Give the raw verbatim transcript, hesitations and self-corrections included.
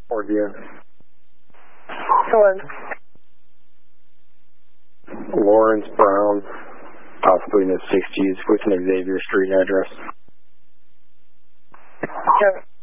Ford View. Lawrence. Lawrence Brown, possibly in the sixties, with an Xavier Street address. Kevin.